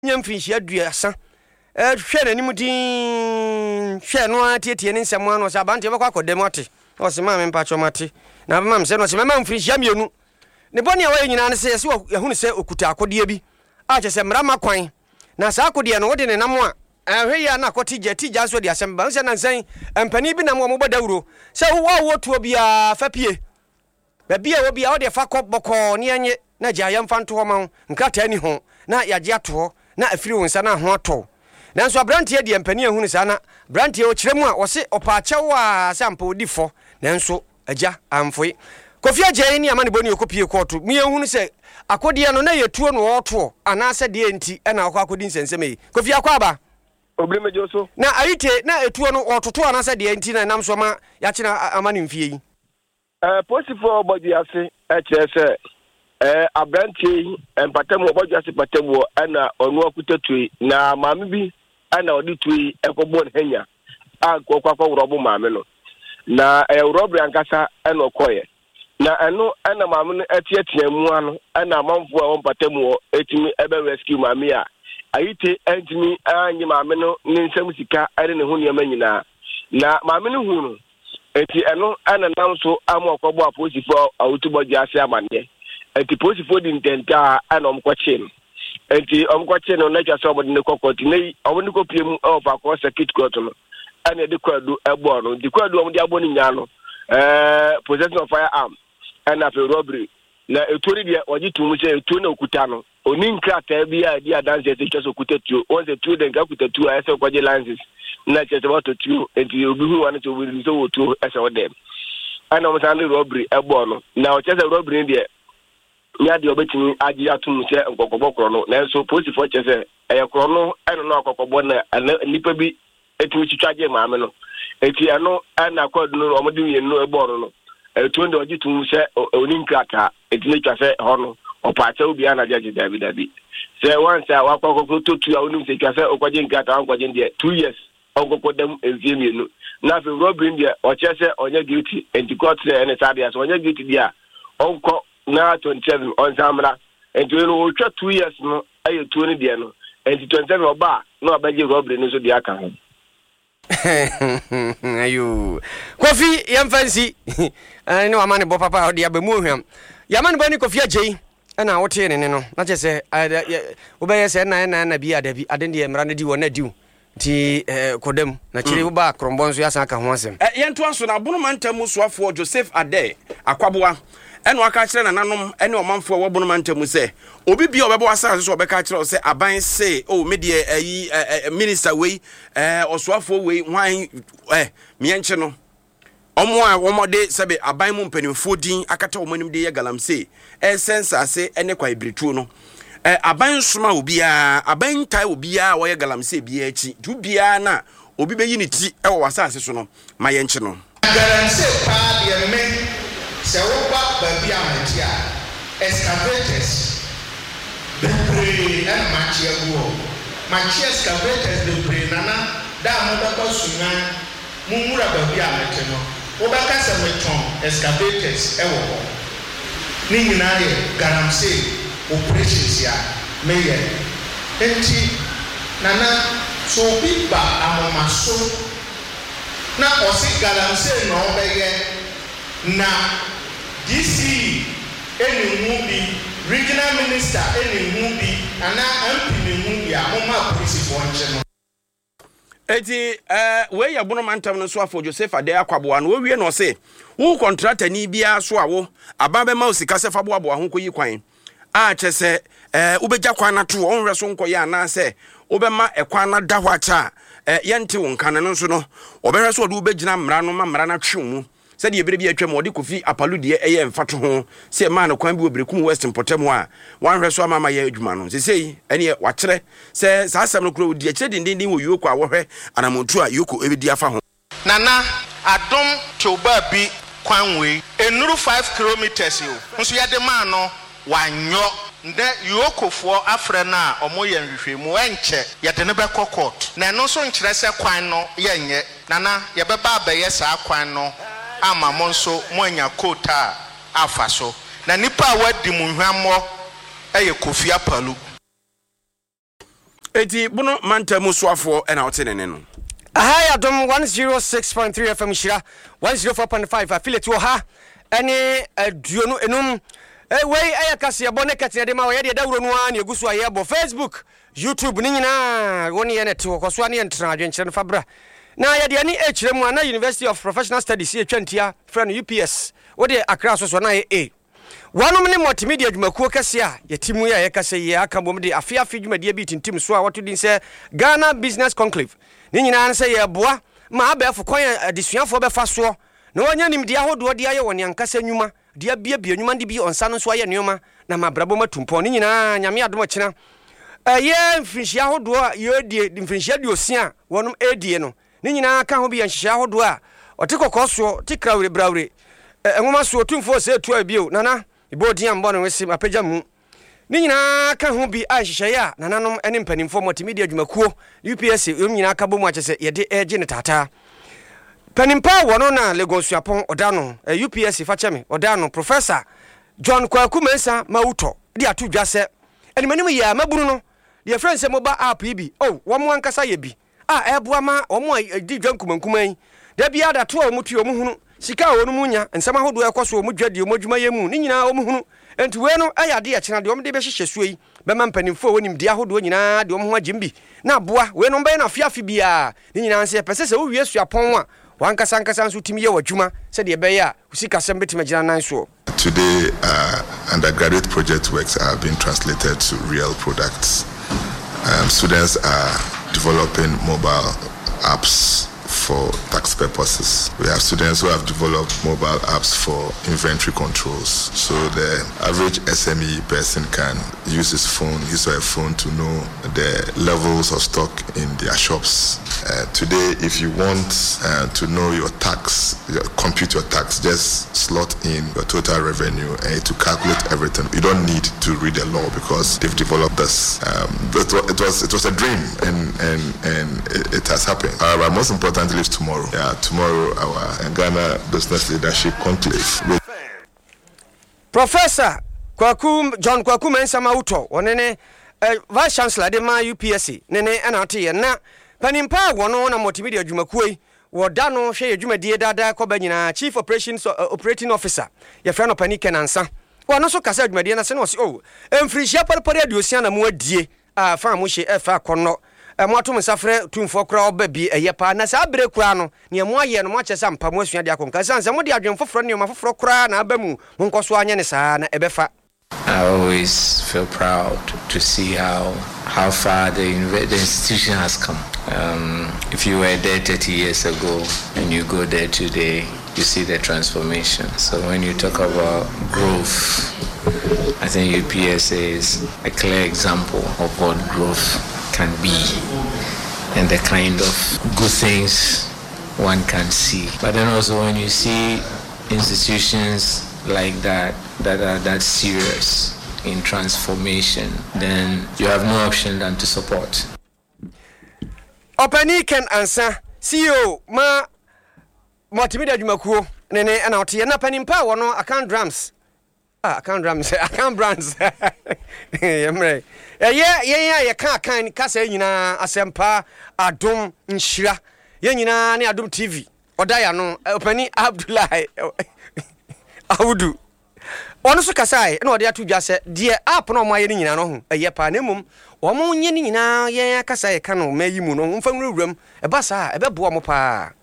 nyamfinhia aduasa hwe nanim din hwe no atietie ne nsɛm ano sɛ abante bɛkɔ akɔdɛm ate ɔse ma me mpa chomate na ma me sɛ no sɛ ma mfinhia mienu ne bɔne a wɔyɛ nyina ne sɛ yɛse yɛhunu sɛ okuta akodeɛ bi a kyɛ sɛ mmara ma kwan na saa akodeɛ no wode ne nam a hwe ya na akɔte gya so de asɛm ba sɛ nansan mpani bi nam wɔ mobɔ dawuro sɛ wo tuo bia fa pie baabi a wo bia wode fa kɔ bɔkɔ ne anye na gya yɛmfa nto hɔ ma ho nkrata ni ho na yɛgye ato hɔ na afiri wo nsa na ho atɔ nanso abranteɛ deɛ mpani ahunu saa na abranteɛ o kyerɛ mu a wɔse ɔpaakyɛw a sɛ ampa odi fɔ nanso agya amfoe Kofi Agye ni amane boni okopie kɔɔto mu yɛhunu sɛ akodeɛ no na yɛtuo no ɔɔtoɔ anaasɛ deɛ nti ɛna akɔ akɔdi nsɛnsɛm yi Kofi akɔ aba Obrimejo so na ayite na etuo no ɔtoto anaasɛ deɛ nti na nam so ma yɛakyena amane mfie yi posifo body ase ɛkyerɛ sɛ abranteɛ empatam body ase patam ɛna ɔno akutatui na maame bi ɛna ɔde tui ɛkɔbɔ ne hanya a kɔkɔ wurɔbo maame no na wurɔbo ankasa ɛna ɔkɔyɛ na ɛno ɛna maame no ɛtiatia mu ano ɛna amanfo a wɔmpatam etimi ɛbɛ rescue maame a ayite ɛntimi anye maame no ne nsɛm sika ɛne ne ho nneɛma nyinaa na maame no hu no enti ɛno ɛna nam so ama ɔkɔbɔ aposifo awotubɔgye ase amanneɛ enti posifo di ntenta ɛna ɔmkɔkye no enti ɔmkɔkye no na twa sɛ ɔmde ne kɔkɔto ne ɔmde kɔpie mu ɔfa kɔ circuit court no ɛna de kwadu ɛbɔ no di kwadu ɔmde abɔ ne nya no possession of firearm ɛna fe robbery na etori de ɔgye tumu sɛ etuo na okuta no oni nkrata bi a di adanse sɛ twɛ so okuta tuo wɔn sɛ tuo de nka okuta tuo a ɛsɛ kɔgye license na kyɛ sɛ wɔtɔ tuo enti obi hu wɔn sɛ obi sɛ wɔtuo ɛsɛ wɔdɛm ɛna ɔmo san de robbery ɛbɔ no na ɔkyɛ sɛ robbery deɛ nya de obetimi agye atum sɛ nkɔkɔbɔ korɔ no nanso posifo kyɛ sɛ ɛyɛ korɔ no ɛno no akɔkɔbɔ na nipa bi etumi twitwagye maame no eti ɛno ɛna kɔd no ɔmo de yenu ɛbɔ no etu ndo ɔgye tum sɛ oni nkrata etimi twa sɛ hɔ no ɔpaakyɛ obi ana gye dabi sɛ once a wakɔkɔ to tu a onim sɛ twa sɛ ɔkɔgye nkrata ɔkɔgye deɛ 2 years ɔkɔkɔ dam emfie mienu na fe robbery deɛ ɔkyɛ sɛ ɔnyɛ guilty enti court sɛ ɛne saa deɛ sɛ ɔnyɛ guilty deɛ ɔnkɔ na 27 on samra enti no otwa 2 years no aye tuo ne de no enti 27 oba na obagye robbery no so de aka ho ayo Kofi yamfansi ne wa mane bo papa o de abamu ohwam yamane bani Kofi Agye na wote ne no na che se obeye se na bi adabi aden de mra na di wona diu ti kodam na kire wo ba krombon so yasan ka ho asem yento aso na abono mantam soafo Joseph Ade akwaboa eno aka kire na nanom ene omanfo wo bono mantam se obi bia obebo asase so obeka kire se aban se o me de minister we osoafo we hwan mienche no omo a womode sebe aban mu mpanimfo din akata omanim de ye galamse sense ase ene kwa ibretuo no aban soma obia aban tai obia wo ye galamse bia achi tu bia na obi beyi ne ti e wo asase so no ma ye nche no galamse pa de me se wo ba bia amatia excavators the pray and machia go machia excavators the pray nana da mo da ko sunan mumura bia amatia no wo ba ka se meton excavators e wo ho ni nyina ye galamse operations ya meye enti nana so biba amomaso na osi galamse no obeye na DC eni bi regional minister eni bi ana MP ni bi amoma police for nche no eti we ya bono mantam no so afọ Joseph Ade akwaboa no wie no se wo contractor ni bia so awo ababe ma osika se fa boabo ho koyi kwan a chese ubegya kwan na to onhwe so nkoye ana se obema ekwan na da hwa cha yente won kan no so no obehwe so ode ubegyina mra no ma mra na twe mu se de ebere bi atwam ode Kofi Apalo de eye mfato ho se ma na kwan bi obrekum Western Potem a wanhwe so ama ya adwuma no sesei ene wa kire se sa asem no kro de kire dindindin wo yoko a wohwe anamontu a yoko ebedi afa ho nana adom toba bi kwanwe enuru 5 kilometers yo nso ya de ma no wanyo nde yokofo afre na omoye nhwehwemu enche ya de ne be court na no so nkire se kwan no yenye nana ye be ba ba ye sa kwan no ama monso moanya kota afa so na nipa wadi mu hwammo eye Kofi Apalo eti bono mantamu soafo na wotenene no Hi, Adam 106.3 FM Shira 104.5 affiliate wo ha ene aduonu enum wey ayakase abone katina de ma wo ye de dawro no an egusu ayebo Facebook YouTube ni nyina woni ye net wo koso an ye ntra adwenkyere no fabra na ye de ni echire mu na University of Professional Studies ye twantia friend UPS wo de Accra so na ye A wanom ne multimedia dwumakuo kase a yetimu ya ye kase ye aka bom de afiafi dwumadie bi tintim so a woto din se Ghana Business Conclave ni nyina an se ye boa ma abefo kwan adesuafo befa so na wonya nimdi ahodo de aye woni ankasa nwuma de abia nwuma de bi onsa no so aye nwuma na mabrabo matumpo ni nyina nyame adom kina ye mfinhia ahodo a ye die mfinhia de osia wonom edie no ni nyina ka ho bi nhihia ahodo a otekokọ so tikrawre brawre enwoma so tumfo se tu abio nana ibodi ambo no wesi apagya mu ni nyina ka ho bi a nhihia ya nananom ene mpanimfo multimedia dwumakuo UPS yom nyina ka bomu achese ye de eje ne tata panimpa wono na Lagos Yapon odano UPS facheme odano Professor John Kwaku Mensa Mauto de atu dwase enimanimu ya mabunu no de friend se mobile app ibi womo ankasa ye bi eboa ma womo di dwankumankuman da bia da to omutu omuhunu sika wonu munya nsama hodo ekoso omudwade omudwuma yemu ni nyina omuhunu enti we no ayade ya kina de omde be hyehyɛ suyi be ma mpanimfo wonim de ahodo nyina de omho agimbi na boa we no be na afiafi bia ni nyina nse pese se wo wie suapon a wankasa nkasa nso timi ye wadwuma se de be ya usika sem betima gina nan so. Today undergraduate project works are being translated to real products. Students are developing mobile apps for tax purposes. We have students who have developed mobile apps for inventory controls. So the average SME person can use his or her phone to know the levels of stock in their shops. Today, if you want to know your tax, compute your tax, just slot in your total revenue and to calculate everything. You don't need to read the law because they've developed this. It was a dream and it has happened. However, most importantly is tomorrow. Tomorrow our Ghana Business Leadership Conclave. Professor John Kwaku Mensa Mauto onene Vice Chancellor de ma UPSC nene anate na panimpa wono na multimedia dwumakuoi wodano hwe dwumadie dada ko banyina Chief Operating Officer ye fra no panike nansa wono so kasa dwumadie na se no se emfrihia parpare aduosia na mu adie fa mo hye fa kono moato msafre tumfo kra obabi eyepa na sa bere kra no ne mo aye no mo achesa mpa mo asua de akonka sanse mo de adwenfoforo ne mafoforo kra na abamu mo nkoso anya ne saa na ebefa. I always feel proud to see how far the institution has come. If you were there 30 years ago and you go there today, you see the transformation. So when you talk about growth, I think UPS is a clear example of what growth can be and the kind of good things one can see. But then also when you see institutions like that are that serious in transformation, then you have no option than to support. Opani can answer CEO ma multimedia dwumakuo nene ana ote na panimpa wono account drums account brands yemre ye kan kasa nyina asempa adom nhyira ye nyina ne adom TV odaya no Opani Abdullahi Awudu ono so kasai na ode atu dwase de app no mo aye ni nyina no ho eye pa na mum wo mo nye ni nyina ye kasai ka no mayi mu no mfa nwuram eba sa ebebo mo pa.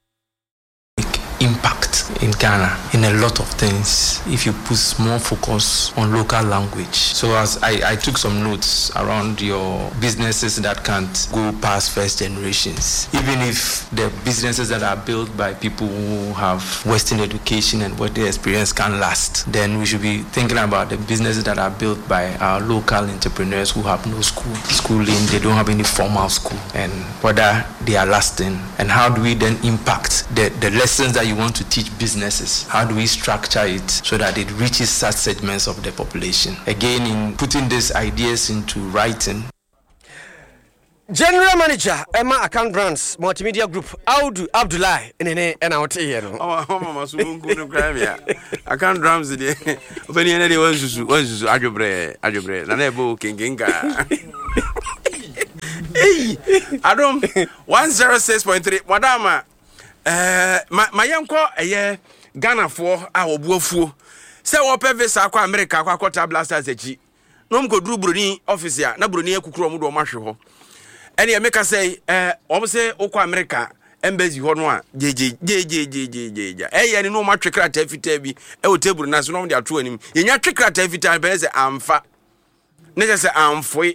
Impact in Ghana in a lot of things if you put more focus on local language. So as I took some notes around your businesses that can't go past first generations. Even if the businesses that are built by people who have Western education and what they experience can last, then we should be thinking about the businesses that are built by our local entrepreneurs who have no schooling, they don't have any formal school, and whether they are lasting, and how do we then impact the lessons that you want to teach businesses? How do we structure it so that it reaches such segments of the population? Again, in putting these ideas into writing. General Manager Emma Account Brands Multimedia Group Audu Abdullahi nene na ote ye no mama so ngu no crime ya Account Drums de obeni ene de wansusu adwobre na na ebo kengenga Hey, Adam 106.3 madama my yanko Ghana for our buofu say open visa kwa America kwa Quarter Blasters echi no mko duru broni office ya na broni ekukuro mu do mahwe ho ene ya meka say obo say okwa America embassy ho no a jeje ye ni no ma twekrata fita bi o table na so no de ato anim yenya twekrata fita be say amfa ne say amfoi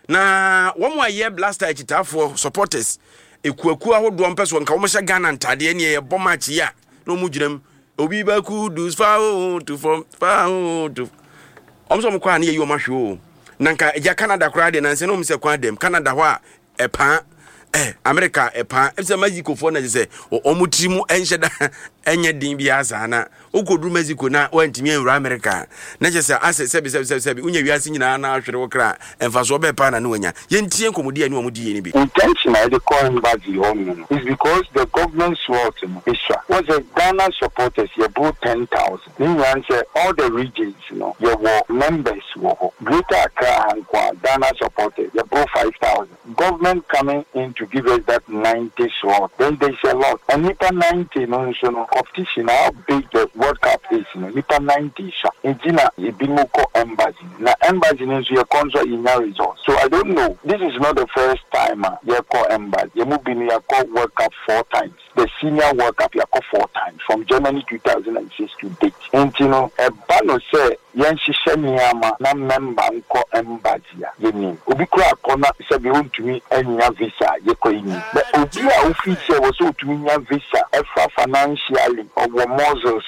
na womo aye Blaster ekitafo supporters ekuaku ahodo mpeso nka wo hye Ghana ntade ne ye match ya no mu gyinam obi ba ku do foul to from foul to omso mkwa na ye yo mahwe o na nka ya Canada kra de na nse no mse kwa dem Canada ho a epa America epa ese Mexico fo na se omutirimu enhyeda enye din bia azana okoduru Mexico na wantimi enwura America na je se ase sebi unya wiase nyina na ahwere wo kra emfaso obepa na wanya yentie nkomodi ani omudi ye ni bi intentionally the calling back the home is because the government swore to was a Ghana supporters you bought 10,000 meaning say all the regions you were members Greater Accra and Ghana supporters you bought 5,000 government coming in to give us that 90 slot then there's a lot and Nipa 90 competition how big the World Cup is Nipa 90 Injina Ibimoko embassy na embassy is your console in your results so I don't know this is not the first time you call embassy you move in your call World Cup 4 times the senior World Cup you call 4 times from Germany 2006 to date and a bano say yan shishaniama na member nko embassy yeni obi kura kona say be want to me enya visa ye ko yin but obi a official was so to nya visa extra financially or muscles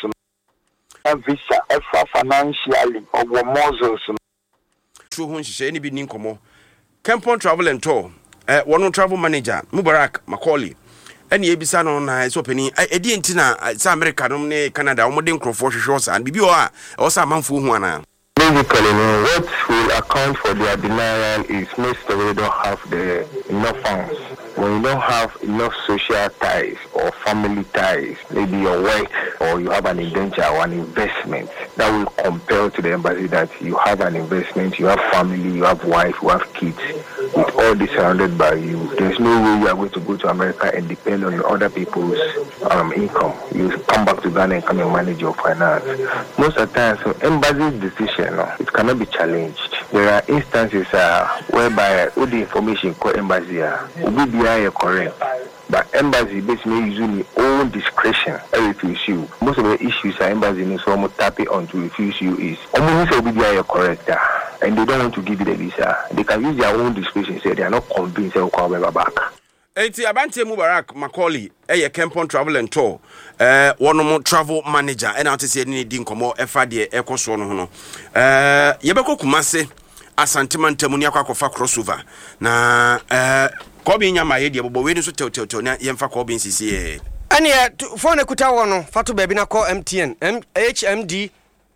visa extra financially or muscles true hun shise ni bi ni nkomo Kempon Travel and Tour one travel manager Mubarak Macaulay any ebisa no na so pani edi entina sa America no ne Canada omode nkrofo hwehwe and bibi o sa manfo hu ana basically what will account for their denial is most of them don't have the enough funds. When you don't have enough social ties or family ties, maybe your work or you have an indenture or an investment, that will compel to the embassy that you have an investment, you have family, you have wife, you have kids, with all this surrounded by you. There's no way you are going to go to America and depend on other people's income. You come back to Ghana and come and manage your finance. Most of the time, so embassy's decision, it cannot be challenged. There are instances whereby all the information called embassy will be correct. But embassy basically using their own discretion to refuse you. Most of the issues are embassy needs almost tap it on to refuse you is almost will be correct. And they don't want to give you the visa. They can use their own discretion, say they are not convinced they will come back. Eti abante Mubarak Macaulay Kempon Travel and Tour one more travel manager and out to say ni din komo efa de ekoso no no yebeko Kumase Asante Mantamuni akwakofa crossover na kobi nyama ye de bobo we ni so tew na yemfa kobi nsisi e ane phone kuta wono fato baabi na call MTN HMD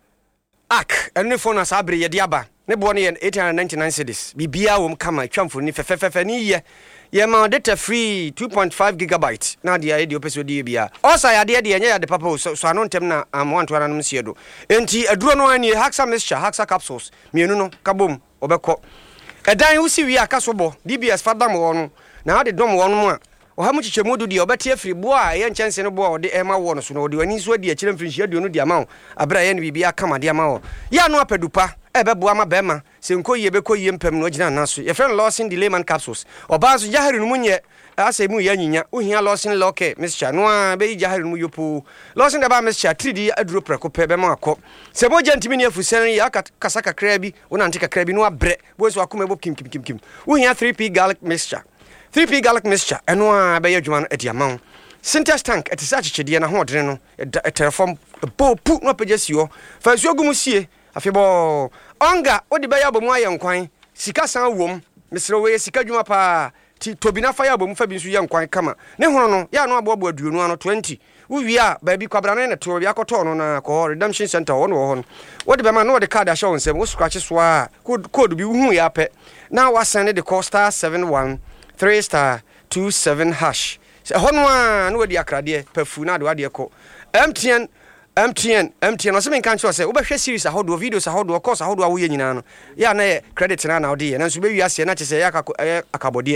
AK ene phone asabre ye de aba ne bo ne 899 cedis bibia wom kama twamfo ni fefefe ni ye ma data free 2.5 gigabyte na dia de opeso de bia osa ya de nya ya de papa so ano ntem na amwanto ana no siedo enti aduro no ani Haxa mixture Haxa capsules mienu no kabom obekọ edan wo si wi akaso bo DBS fadam wo no na ade dom wo no mu a oha mu chichemu du de obete afri bo a ye nchense no bo a ode ema wo no so no de wani so de akire mfrinhia aduonu de ama wo abra ye no bibia kama de ama wo ya no apadupa ebebo ama bema se nkoyie bekoyie mpam no gina naso ye friend Lawson Delayman capsules obanso jahari no munye ase mu ya nyinya ohia Lawson Loke mixture no a be jahari no yopo Lawson da ba mixture 3D aduro preko pe be ma akọ se mo gentimi ne afusen ya kasa kakra bi wona nte kakra bi no abre bo so akoma ebo kim ohia 3P garlic mixture 3P garlic mixture eno a be yadwuma no ediamon Syntax tank etisa chichede na ho odre no terraform bo pu no pagesio fa so gumu sie afebo onga odi be ya bomu ayenkwan sika san wom misre we sika dwuma pa ti tobina fa ya bomu fa bi nso yenkwan kama ne hono no ya no abobo aduonu ano 20 uwi a ba bi kwabra ne to bi akoto no na ko redemption center wo no ho odi be ma no de card a show nsem wo scratch so a code bi hu ya pe na wa send the costa 71 3*27# hono a no odi akrade pafu na de wade ko MTN no se men kan cho se wo behwe series ahodo videos ahodo course ahodo wo ye nyina no ya na credit na odi ye na so be wi ase na che se ya akabode